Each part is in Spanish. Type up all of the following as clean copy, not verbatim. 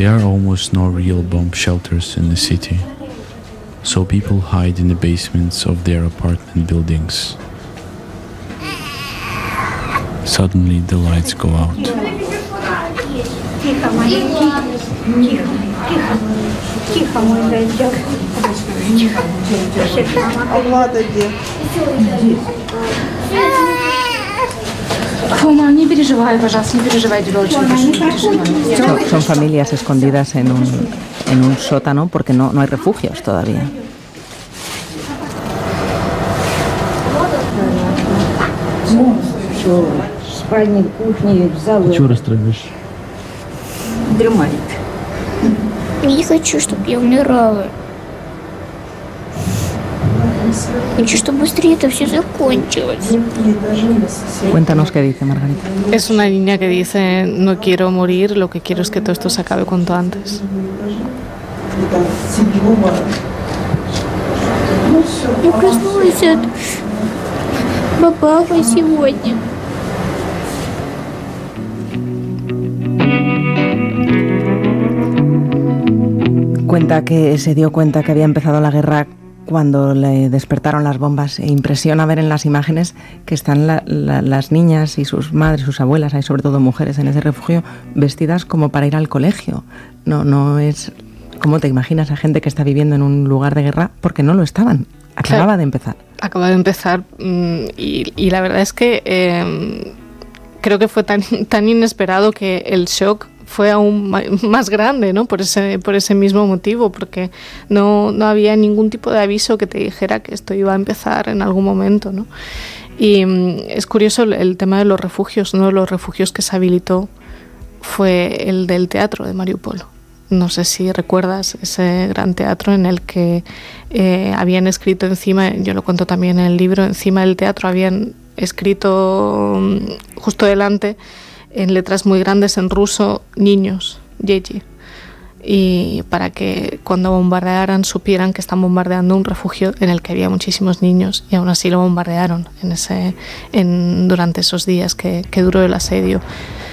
There are almost no real bomb shelters in the city, so people hide in the basements of their apartment buildings. Suddenly the lights go out. Son familias escondidas en un sótano porque no hay refugios todavía. Чего расстраиваешь? Не хочу, чтобы я умирала. Хочу, чтобы быстрее это все закончилось. Cuéntanos qué dice Margarita. Es una niña que dice, no quiero morir, lo que quiero es que todo esto se acabe cuanto antes. Я проснулась от бабаха сегодня. Cuenta que se dio cuenta que había empezado la guerra cuando le despertaron las bombas. E impresiona ver en las imágenes que están las niñas y sus madres, sus abuelas, hay sobre todo mujeres en ese refugio, vestidas como para ir al colegio. No es como te imaginas a gente que está viviendo en un lugar de guerra, porque no lo estaban. Acababa de empezar. Acaba de empezar y la verdad es que creo que fue tan inesperado que el shock fue aún más grande, ¿no? Por ese mismo motivo, porque no había ningún tipo de aviso que te dijera que esto iba a empezar en algún momento, ¿no? Y es curioso el tema de los refugios. Uno de los refugios que se habilitó fue el del teatro de Mariupol. No sé si recuerdas ese gran teatro en el que habían escrito encima, yo lo cuento también en el libro, encima del teatro habían escrito justo delante, en letras muy grandes en ruso, niños, Yeji, y para que cuando bombardearan supieran que están bombardeando un refugio en el que había muchísimos niños, y aún así lo bombardearon durante esos días que duró el asedio.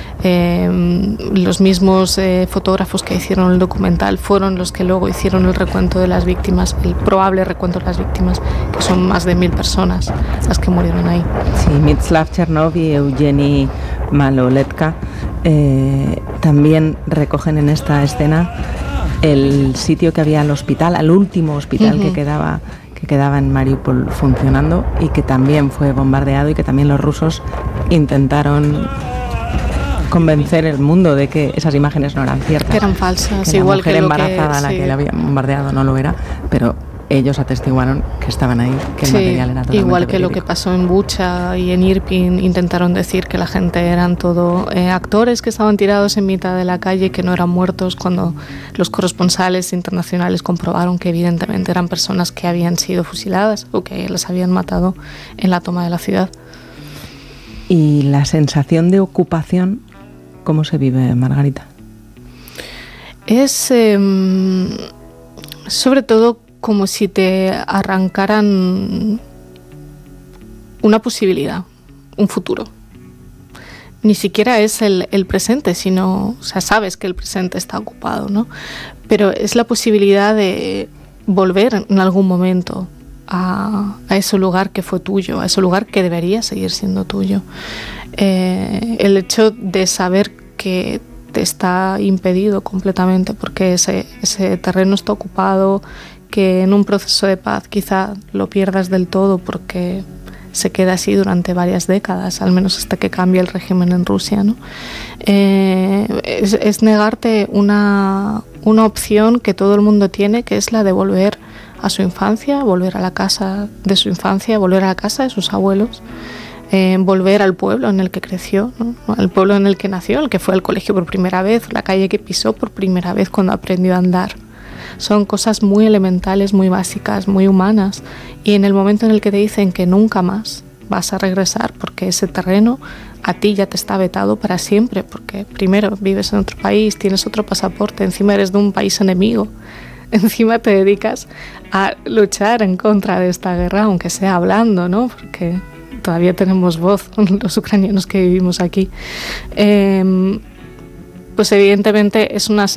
Los mismos fotógrafos que hicieron el documental fueron los que luego hicieron el recuento de las víctimas, el probable recuento de las víctimas, que son más de 1000 personas las que murieron ahí. Sí, Mstislav Chernov y Evgeny Maloletka también recogen en esta escena el sitio que había al hospital, al último hospital que quedaba en Mariupol funcionando y que también fue bombardeado, y que también los rusos intentaron convencer el mundo de que esas imágenes no eran ciertas, que eran falsas, que igual la mujer que embarazada a la que le habían bombardeado no lo era, pero ellos atestiguaron que estaban ahí, que el material era totalmente igual que verídico. lo que pasó en Bucha y en Irpin, intentaron decir que la gente eran todo actores que estaban tirados en mitad de la calle, que no eran muertos, cuando los corresponsales internacionales comprobaron que evidentemente eran personas que habían sido fusiladas o que las habían matado en la toma de la ciudad. Y la sensación de ocupación, ¿cómo se vive, Margarita? Es sobre todo como si te arrancaran una posibilidad, un futuro. Ni siquiera es el presente, sino, o sea, sabes que el presente está ocupado, ¿no? Pero es la posibilidad de volver en algún momento a ese lugar que fue tuyo, a ese lugar que debería seguir siendo tuyo. El hecho de saber que te está impedido completamente porque ese terreno está ocupado, que en un proceso de paz quizá lo pierdas del todo porque se queda así durante varias décadas, al menos hasta que cambie el régimen en Rusia, ¿no? Es negarte una opción que todo el mundo tiene, que es la de volver a su infancia, volver a la casa de su infancia, volver a la casa de sus abuelos, volver al pueblo en el que creció, ¿no? Al pueblo en el que nació, el que fue al colegio por primera vez, la calle que pisó por primera vez cuando aprendió a andar. Son cosas muy elementales, muy básicas, muy humanas, y en el momento en el que te dicen que nunca más vas a regresar porque ese terreno a ti ya te está vetado para siempre, porque primero vives en otro país, tienes otro pasaporte, encima eres de un país enemigo, encima te dedicas a luchar en contra de esta guerra, aunque sea hablando, ¿no? Porque todavía tenemos voz los ucranianos que vivimos aquí. Pues evidentemente es una